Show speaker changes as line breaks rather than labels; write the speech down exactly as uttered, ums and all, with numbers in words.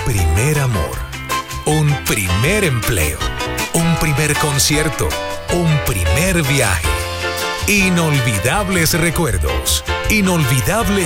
primer amor, un primer empleo, un primer concierto, un primer viaje. Inolvidables recuerdos, inolvidable